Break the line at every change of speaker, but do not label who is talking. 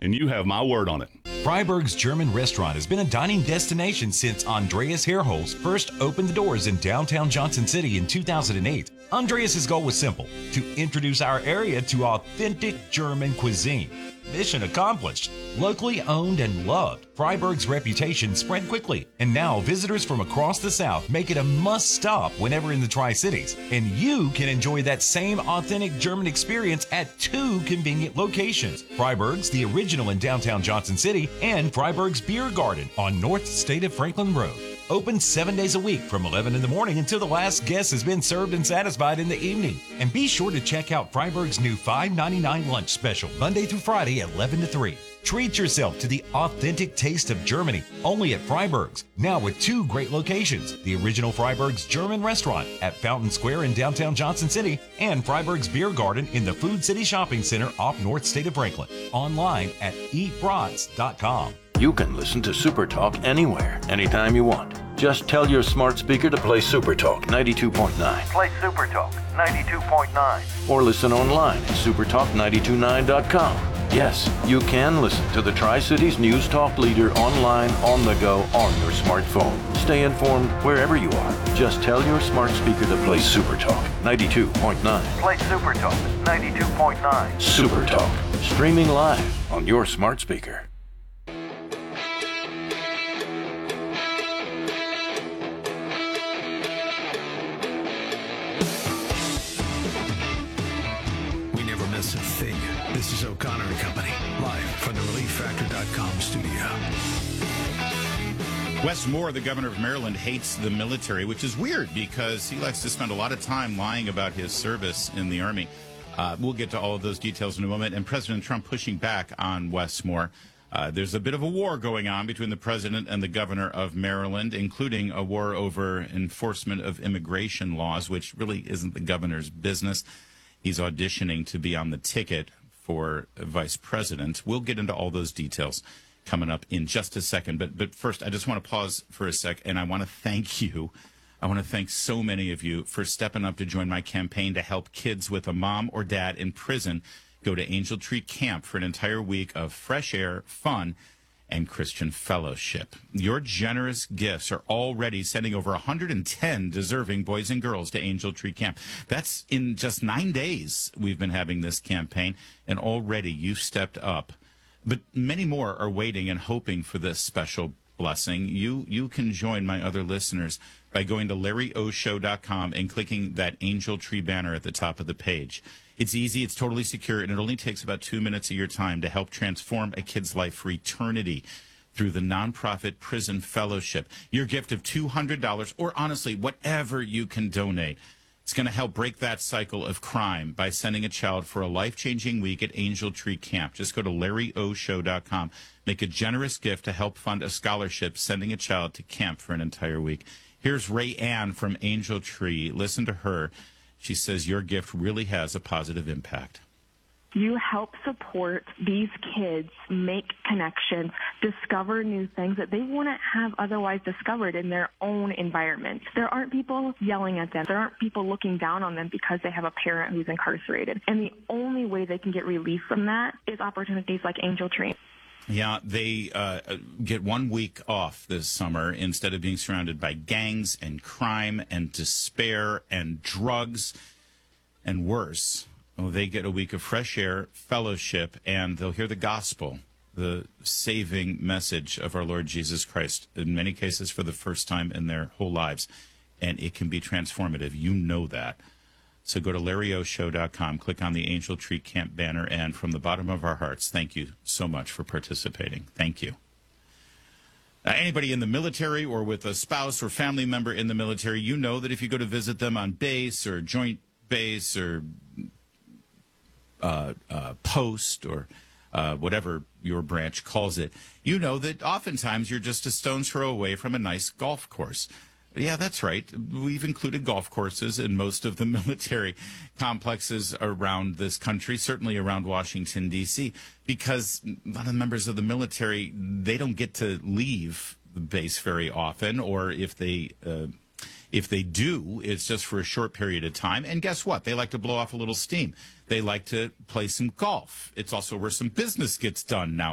and you have my word on it.
Freiberg's German Restaurant has been a dining destination since Andreas Herholz first opened the doors in downtown Johnson City in 2008. Andreas' goal was simple: to introduce our area to authentic German cuisine. Mission accomplished. Locally owned and loved, Freiberg's reputation spread quickly, and now visitors from across the South make it a must-stop whenever in the Tri-Cities. And you can enjoy that same authentic German experience at 2 convenient locations: Freiberg's, the original in downtown Johnson City, and Freiberg's Beer Garden on North State of Franklin Road. Open 7 days a week from 11 in the morning until the last guest has been served and satisfied in the evening. And be sure to check out Freiberg's new $5.99 lunch special, Monday through Friday at 11 to 3. Treat yourself to the authentic taste of Germany, only at Freiberg's, now with 2 great locations: the original Freiberg's German Restaurant at Fountain Square in downtown Johnson City, and Freiberg's Beer Garden in the Food City Shopping Center off North State of Franklin. Online at eatbrats.com.
You can listen to Super Talk anywhere, anytime you want. Just tell your smart speaker to play Super Talk 92.9.
Play Super Talk 92.9.
Or listen online at supertalk929.com. Yes, you can listen to the Tri-Cities News Talk leader online, on the go, on your smartphone. Stay informed wherever you are. Just tell your smart speaker to play Super Talk 92.9.
Play Super Talk 92.9.
Super Talk, streaming live on your smart speaker.
A thing. This is O'Connor and Company, live from the ReliefFactor.com studio.
Wes Moore, the governor of Maryland, hates the military, which is weird because he likes to spend a lot of time lying about his service in the Army. We'll get to all of those details in a moment. And President Trump pushing back on Wes Moore. There's a bit of a war going on between the president and the governor of Maryland, including a war over enforcement of immigration laws, which really isn't the governor's business. He's auditioning to be on the ticket for vice president. We'll get into all those details coming up in just a second. But first, I just want to pause for a sec, and I want to thank you. I want to thank so many of you for stepping up to join my campaign to help kids with a mom or dad in prison go to Angel Tree Camp for an entire week of fresh air, fun, and Christian fellowship. Your generous gifts are already sending over 110 deserving boys and girls to Angel Tree Camp. That's in just 9 days we've been having this campaign, and already you've stepped up. But many more are waiting and hoping for this special blessing. You can join my other listeners by going to LarryOShow.com and clicking that Angel Tree banner at the top of the page. It's easy, it's totally secure, and it only takes about 2 minutes of your time to help transform a kid's life for eternity through the nonprofit Prison Fellowship. Your gift of $200, or honestly, whatever you can donate, it's going to help break that cycle of crime by sending a child for a life-changing week at Angel Tree Camp. Just go to LarryOShow.com. Make a generous gift to help fund a scholarship sending a child to camp for an entire week. Here's Ray Ann from Angel Tree. Listen to her. She says your gift really has a positive impact.
You help support these kids make connections, discover new things that they wouldn't have otherwise discovered in their own environment. There aren't people yelling at them. There aren't people looking down on them because they have a parent who's incarcerated. And the only way they can get relief from that is opportunities like Angel Tree.
Yeah, they get 1 week off this summer instead of being surrounded by gangs and crime and despair and drugs and worse. Oh, they get a week of fresh air, fellowship, and they'll hear the gospel, the saving message of our Lord Jesus Christ, in many cases for the first time in their whole lives. And it can be transformative. You know that. So go to LarryOShow.com, click on the Angel Tree Camp banner, and from the bottom of our hearts, thank you so much for participating. Thank you. Anybody in the military or with a spouse or family member in the military, you know that if you go to visit them on base or joint base or post or whatever your branch calls it, you know that oftentimes you're just a stone's throw away from a nice golf course. Yeah, that's right. We've included golf courses in most of the military complexes around this country, certainly around Washington, D.C., because a lot of members of the military, they don't get to leave the base very often, or if they do, it's just for a short period of time. And guess what? They like to blow off a little steam. They like to play some golf. It's also where some business gets done now